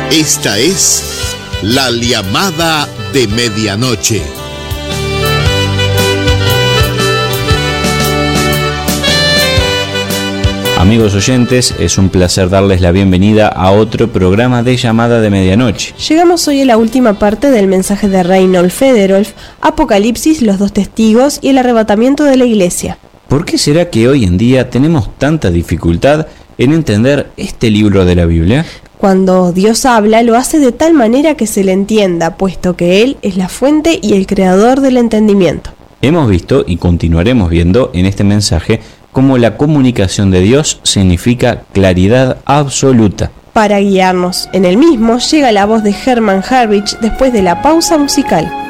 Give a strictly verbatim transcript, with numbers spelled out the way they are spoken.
Esta es la llamada de medianoche. Amigos oyentes, es un placer darles la bienvenida a otro programa de Llamada de Medianoche. Llegamos hoy a la última parte del mensaje de Reinhold Federolf, Apocalipsis, los dos testigos y el arrebatamiento de la iglesia. ¿Por qué será que hoy en día tenemos tanta dificultad en entender este libro de la Biblia? Cuando Dios habla, lo hace de tal manera que se le entienda, puesto que Él es la fuente y el creador del entendimiento. Hemos visto y continuaremos viendo en este mensaje cómo la comunicación de Dios significa claridad absoluta. Para guiarnos en el mismo, llega la voz de Hermann Harwich después de la pausa musical.